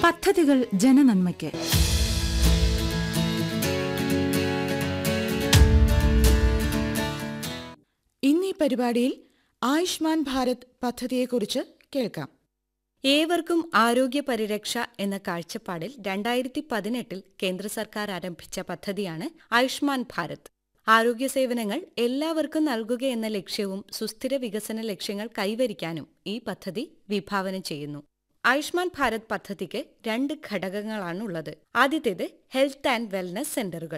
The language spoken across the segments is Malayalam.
പദ്ധതികൾ ജനനന്മയ്ക്ക്. ഇന്നീ പരിപാടിയിൽ ആയുഷ്മാൻ ഭാരത് പദ്ധതിയെക്കുറിച്ച് കേൾക്കാം. ഏവർക്കും ആരോഗ്യ പരിരക്ഷ എന്ന കാഴ്ചപ്പാടിൽ 2018 കേന്ദ്ര സർക്കാർ ആരംഭിച്ച പദ്ധതിയാണ് ആയുഷ്മാൻ ഭാരത്. ആരോഗ്യ സേവനങ്ങൾ എല്ലാവർക്കും നൽകുക എന്ന ലക്ഷ്യവും സുസ്ഥിര വികസന ലക്ഷ്യങ്ങൾ കൈവരിക്കാനും ഈ പദ്ധതി വിഭാവനം ചെയ്യുന്നു. ആയുഷ്മാൻ ഭാരത് പദ്ധതിക്ക് 2 ഘടകങ്ങളാണുള്ളത്. ആദ്യത്തേത് ഹെൽത്ത് ആൻഡ് വെൽനസ് സെന്ററുകൾ.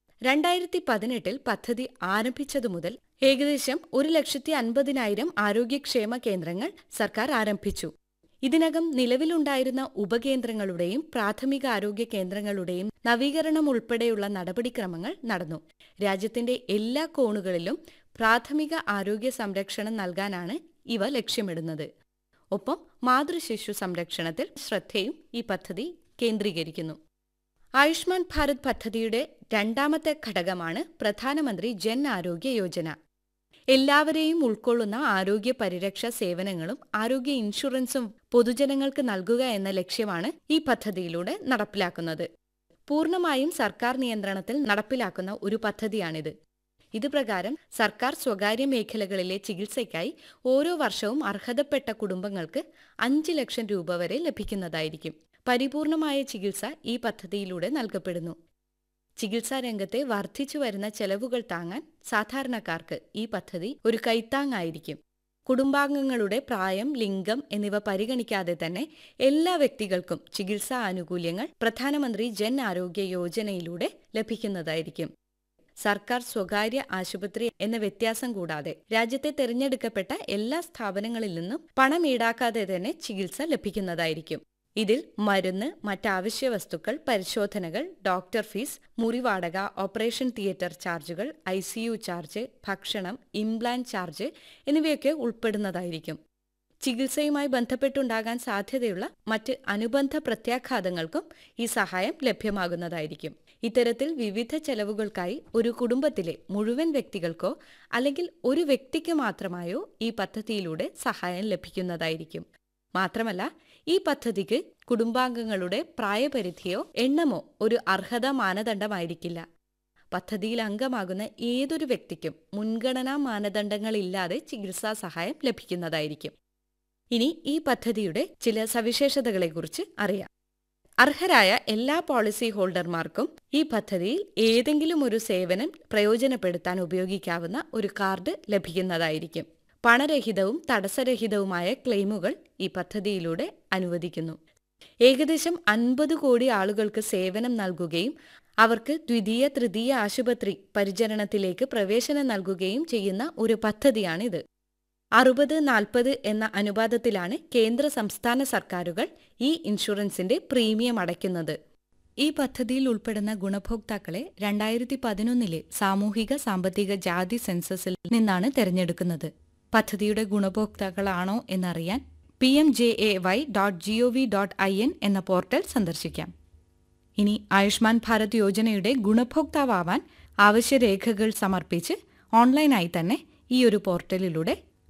2018 പദ്ധതി ആരംഭിച്ചതു മുതൽ ഏകദേശം 1,50,000 ആരോഗ്യക്ഷേമ കേന്ദ്രങ്ങൾ സർക്കാർ ആരംഭിച്ചു. ഇതിനകം നിലവിലുണ്ടായിരുന്ന ഉപകേന്ദ്രങ്ങളുടെയും പ്രാഥമിക ആരോഗ്യ കേന്ദ്രങ്ങളുടെയും നവീകരണം ഉൾപ്പെടെയുള്ള നടപടിക്രമങ്ങൾ നടന്നു. രാജ്യത്തിന്റെ എല്ലാ കോണുകളിലും പ്രാഥമിക ആരോഗ്യ സംരക്ഷണം നൽകാനാണ് ഇവ ലക്ഷ്യമിടുന്നത്. ഒപ്പം മാതൃശിശു സംരക്ഷണത്തിൽ ശ്രദ്ധയും ഈ പദ്ധതി കേന്ദ്രീകരിക്കുന്നു. ആയുഷ്മാൻ ഭാരത് പദ്ധതിയുടെ 2ാമത്തെ ഘടകമാണ് പ്രധാനമന്ത്രി ജൻ ആരോഗ്യ യോജന. എല്ലാവരെയും ഉൾക്കൊള്ളുന്ന ആരോഗ്യ പരിരക്ഷാ സേവനങ്ങളും ആരോഗ്യ ഇൻഷുറൻസും പൊതുജനങ്ങൾക്ക് നൽകുക എന്ന ലക്ഷ്യമാണ് ഈ പദ്ധതിയിലൂടെ നടപ്പിലാക്കുന്നത്. പൂർണ്ണമായും സർക്കാർ നിയന്ത്രണത്തിൽ നടപ്പിലാക്കുന്ന ഒരു പദ്ധതിയാണിത്. ഇതുപ്രകാരം സർക്കാർ സ്വകാര്യ മേഖലകളിലെ ചികിത്സയ്ക്കായി ഓരോ വർഷവും അർഹതപ്പെട്ട കുടുംബങ്ങൾക്ക് 5 ലക്ഷം രൂപ വരെ ലഭിക്കുന്നതായിരിക്കും. പരിപൂർണമായ ചികിത്സ ഈ പദ്ധതിയിലൂടെ നൽകപ്പെടുന്നു. ചികിത്സാ രംഗത്തെ വർദ്ധിച്ചു വരുന്ന ചെലവുകൾ താങ്ങാൻ സാധാരണക്കാർക്ക് ഈ പദ്ധതി ഒരു കൈത്താങ്ങായിരിക്കും. കുടുംബാംഗങ്ങളുടെ പ്രായം, ലിംഗം എന്നിവ പരിഗണിക്കാതെ തന്നെ എല്ലാ വ്യക്തികൾക്കും ചികിത്സാ ആനുകൂല്യങ്ങൾ പ്രധാനമന്ത്രി ജൻ ആരോഗ്യ യോജനയിലൂടെ ലഭിക്കുന്നതായിരിക്കും. സർക്കാർ സ്വകാര്യ ആശുപത്രി എന്ന വ്യത്യാസം കൂടാതെ രാജ്യത്തെ തിരഞ്ഞെടുക്കപ്പെട്ട എല്ലാ സ്ഥാപനങ്ങളിൽ നിന്നും പണം ഈടാക്കാതെ തന്നെ ചികിത്സ ലഭിക്കുന്നതായിരിക്കും. ഇതിൽ മരുന്ന്, മറ്റാവശ്യ വസ്തുക്കൾ, പരിശോധനകൾ, ഡോക്ടർ ഫീസ്, മുറിവാടക, ഓപ്പറേഷൻ തിയേറ്റർ ചാർജുകൾ, ICU ചാർജ്, ഭക്ഷണം, ഇംപ്ലാന്റ് ചാർജ് എന്നിവയൊക്കെ ഉൾപ്പെടുന്നതായിരിക്കും. ചികിത്സയുമായി ബന്ധപ്പെട്ടുണ്ടാകാൻ സാധ്യതയുള്ള മറ്റ് അനുബന്ധ പ്രത്യാഘാതങ്ങൾക്കും ഈ സഹായം ലഭ്യമാകുന്നതായിരിക്കും. ഇത്തരത്തിൽ വിവിധ ചെലവുകൾക്കായി ഒരു കുടുംബത്തിലെ മുഴുവൻ വ്യക്തികൾക്കോ അല്ലെങ്കിൽ ഒരു വ്യക്തിക്ക് മാത്രമായോ ഈ പദ്ധതിയിലൂടെ സഹായം ലഭിക്കുന്നതായിരിക്കും. മാത്രമല്ല, ഈ പദ്ധതിക്ക് കുടുംബാംഗങ്ങളുടെ പ്രായപരിധിയോ എണ്ണമോ ഒരു അർഹതാ മാനദണ്ഡമായിരിക്കില്ല. പദ്ധതിയിൽ അംഗമാകുന്ന ഏതൊരു വ്യക്തിക്കും മുൻഗണനാ മാനദണ്ഡങ്ങളില്ലാതെ ചികിത്സാ സഹായം ലഭിക്കുന്നതായിരിക്കും. ഇനി ഈ പദ്ധതിയുടെ ചില സവിശേഷതകളെക്കുറിച്ച് അറിയാം. അർഹരായ എല്ലാ പോളിസി ഹോൾഡർമാർക്കും ഈ പദ്ധതിയിൽ ഏതെങ്കിലും ഒരു സേവനം പ്രയോജനപ്പെടുത്താൻ ഉപയോഗിക്കാവുന്ന ഒരു കാർഡ് ലഭിക്കുന്നതായിരിക്കും. പണരഹിതവും തടസ്സരഹിതവുമായ ക്ലെയിമുകൾ ഈ പദ്ധതിയിലൂടെ അനുവദിക്കുന്നു. ഏകദേശം 50 കോടി ആളുകൾക്ക് സേവനം നൽകുകയും അവർക്ക് ദ്വിതീയ, തൃതീയ ആശുപത്രി പരിചരണത്തിലേക്ക് പ്രവേശനം നൽകുകയും ചെയ്യുന്ന ഒരു പദ്ധതിയാണിത്. 60-40 എന്ന അനുപാതത്തിലാണ് കേന്ദ്ര സംസ്ഥാന സർക്കാരുകൾ ഈ ഇൻഷുറൻസിന്റെ പ്രീമിയം അടയ്ക്കുന്നത്. ഈ പദ്ധതിയിൽ ഉൾപ്പെടുന്ന ഗുണഭോക്താക്കളെ 2011 സാമൂഹിക സാമ്പത്തിക ജാതി സെൻസസിൽ നിന്നാണ് തെരഞ്ഞെടുക്കുന്നത്. പദ്ധതിയുടെ ഗുണഭോക്താക്കളാണോ എന്നറിയാൻ pmjay.gov.in എന്ന പോർട്ടൽ സന്ദർശിക്കാം. ഇനി ആയുഷ്മാൻ ഭാരത് യോജനയുടെ ഗുണഭോക്താവാൻ ആവശ്യരേഖകൾ സമർപ്പിച്ച് ഓൺലൈനായി തന്നെ ഈ ഒരു പോർട്ടലിലൂടെ